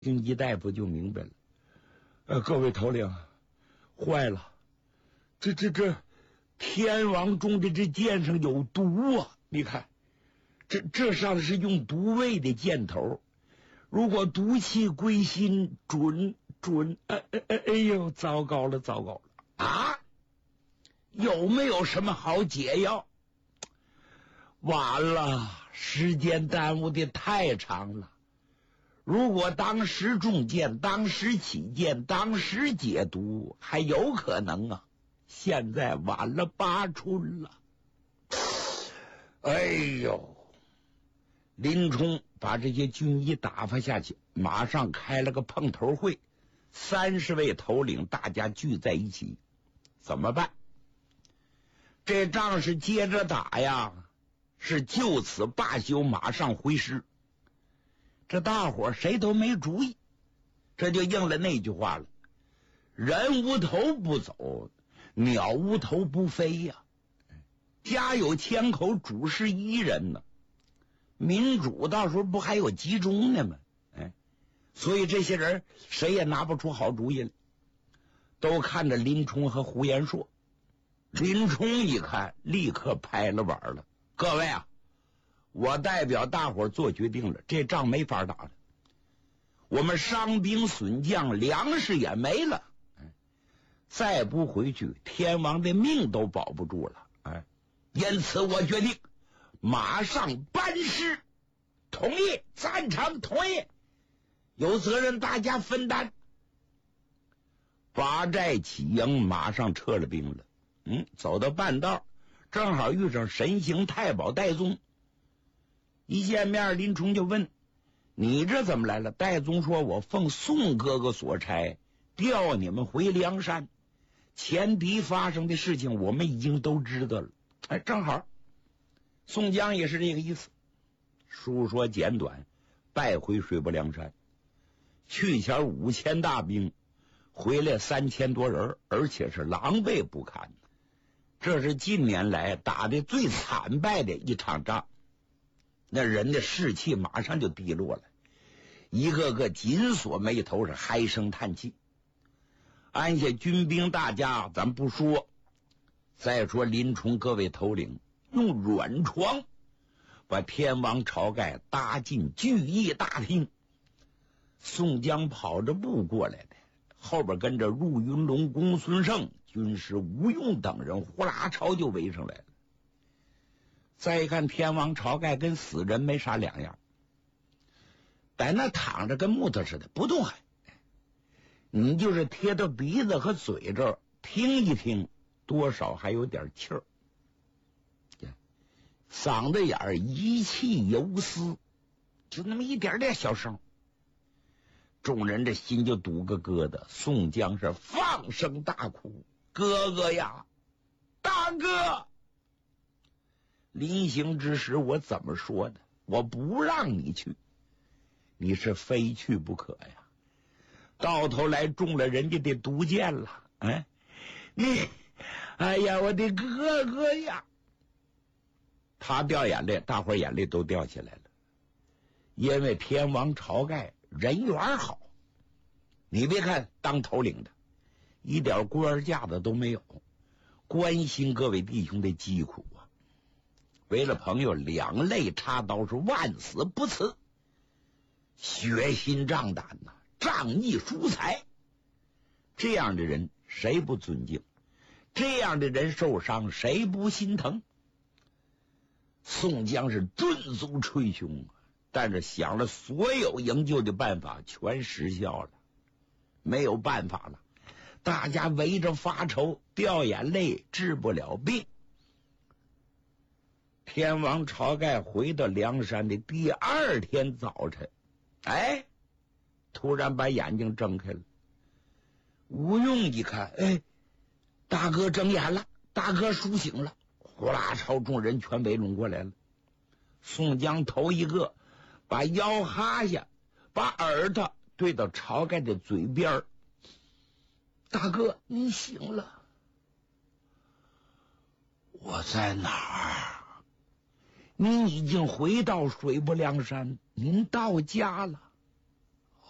经济大夫就明白了，各位头领，坏了，这天王中的这箭上有毒啊！你看，这上是用毒味的箭头，如果毒气归心，哎呦，糟糕了啊！有没有什么好解药？完了，时间耽误的太长了。如果当时中箭，当时起箭，当时解毒，还有可能啊。现在晚了8春了。哎呦，林冲把这些军医打发下去，马上开了个碰头会，30位头领大家聚在一起，怎么办？这仗是接着打呀，是就此罢休，马上回师。这大伙谁都没主意，这就应了那句话了：人无头不走，鸟无头不飞呀。家有千口，主事1人呢。民主到时候不还有集中呢吗？所以这些人谁也拿不出好主意来，都看着林冲和胡延硕。林冲一看，立刻拍了碗了：各位啊，我代表大伙做决定了，这仗没法打了，我们伤兵损将，粮食也没了，再不回去，天王的命都保不住了。因此我决定马上班师，同意，赞成，同意，有责任大家分担。拔寨起营，马上撤了兵了。走到半道，正好遇上神行太保戴宗。一见面，林冲就问：你这怎么来了？戴宗说：我奉宋哥哥所差，调你们回梁山，前敌发生的事情我们已经都知道了。正好宋江也是这个意思。书说简短，败回水泊梁山，去前5000大兵，回来3000多人，而且是狼狈不堪。这是近年来打的最惨败的一场仗，那人的士气马上就低落了，一个个紧锁眉头，是唉声叹气。按下军兵大家咱不说，再说林冲各位头领用软床把天王晁盖搭进聚义大厅，宋江跑着步过来的，后边跟着入云龙、公孙胜、军师吴用等人呼啦朝就围上来了。再一看，天王晁盖跟死人没啥两样，在那躺着跟木头似的不动弹，你就是贴到鼻子和嘴这儿听一听，多少还有点气儿，嗓子眼儿一气犹嘶，就那么一点点小声。众人这心就堵个疙瘩，宋江是放声大哭：哥哥呀，大哥！临行之时我怎么说的？我不让你去，你是非去不可呀，到头来中了人家的毒箭了。哎呀，我的哥哥呀！他掉眼泪，大伙眼泪都掉下来了。因为天王晁盖人缘好，你别看当头领的一点官架子都没有，关心各位弟兄的疾苦啊，为了朋友两肋插刀，是万死不辞，血心仗胆呐，仗义疏财。这样的人谁不尊敬？这样的人受伤谁不心疼？宋江是顿足捶胸，但是想了所有营救的办法全失效了，没有办法了，大家围着发愁，掉眼泪，治不了病。天王晁盖回到梁山的第2天早晨，突然把眼睛睁开了。吴用一看，大哥睁眼了，大哥苏醒了，呼啦朝众人全围拢过来了。宋江头一个把腰哈下，把耳朵对到晁盖的嘴边：大哥，你醒了。我在哪儿？您已经回到水泊梁山，您到家了。